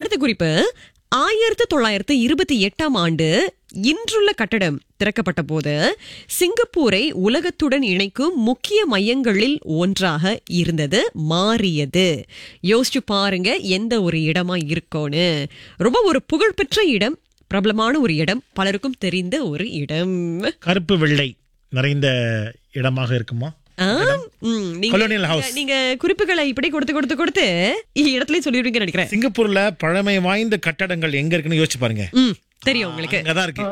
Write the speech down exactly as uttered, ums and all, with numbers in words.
அடுத்த குறிப்பு, ஆயிரத்து தொள்ளாயிரத்து இருபத்தி எட்டாம் ஆண்டு இன்றுள்ள கட்டடம் திறக்கப்பட்ட போது சிங்கப்பூரை உலகத்துடன் இணைக்கும் முக்கிய மையங்களில் ஒன்றாக இருந்தது, மாறியது. யோசிச்சு பாருங்க எந்த ஒரு இடமா இருக்கும்னு. ரொம்ப ஒரு புகழ்பெற்ற இடம், பிரபலமான ஒரு இடம், பலருக்கும் தெரிந்த ஒரு இடம். கருப்பு வெள்ளை நிறைந்த இடமாக இருக்குமா? ஆம், ம், நீங்க- Colonial House. நீங்க குறிப்புகளை இப்படி கொடுத்து கொடுத்து கொடுத்து இடத்துல சொல்லிடுவீங்கன்னு நினைக்கிறேன். சிங்கப்பூர்ல பழமை வாய்ந்த கட்டடங்கள் எங்க இருக்குன்னு யோசிச்சு பாருங்க. ம், தெரியும் உங்களுக்கு. அங்கதான் இருக்கு.